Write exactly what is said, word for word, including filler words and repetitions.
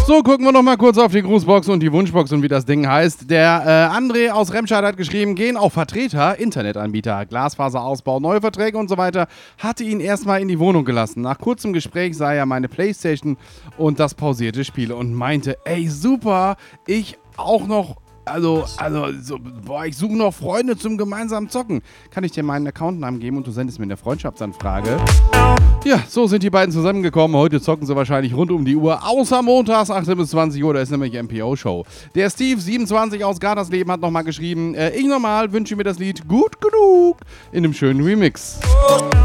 So, gucken wir noch mal kurz auf die Grußbox und die Wunschbox und wie das Ding heißt. Der äh, André aus Remscheid hat geschrieben, gehen auch Vertreter, Internetanbieter, Glasfaserausbau, neue Verträge und so weiter, hatte ihn erstmal in die Wohnung gelassen. Nach kurzem Gespräch sah er meine Playstation und das pausierte Spiel und meinte, ey super, ich auch noch, also, also, so, boah, ich suche noch Freunde zum gemeinsamen Zocken. Kann ich dir meinen Accountnamen geben und du sendest mir eine Freundschaftsanfrage? Ja, so sind die beiden zusammengekommen. Heute zocken sie wahrscheinlich rund um die Uhr, außer montags achtzehn bis zwanzig Uhr, da ist nämlich M P O-Show. Der Steve siebenundzwanzig aus Gartersleben hat nochmal geschrieben, äh, ich nochmal wünsche mir das Lied Gut genug in einem schönen Remix.